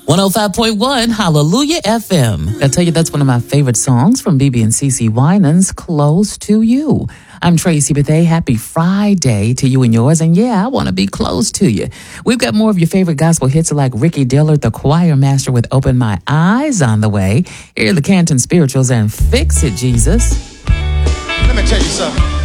105.1 Hallelujah FM. I tell you, that's one of my favorite songs from BB and CeCe Winans, Close to You. I'm Tracy Bethea. Happy Friday to you and yours. And yeah, I want to be close to you. We've got more of your favorite gospel hits like Ricky Dillard, the choir master with Open My Eyes on the way. Here are the Canton Spirituals and Fix It, Jesus. Let me tell you something.